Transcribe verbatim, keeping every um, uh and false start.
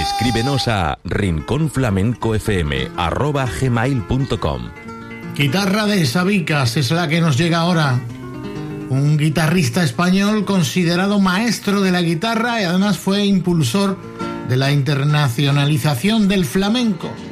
Escríbenos a rinconflamencofm arroba gmail punto com. Guitarra de Sabicas es la que nos llega ahora. Un guitarrista español considerado maestro de la guitarra y además fue impulsor de la internacionalización del flamenco.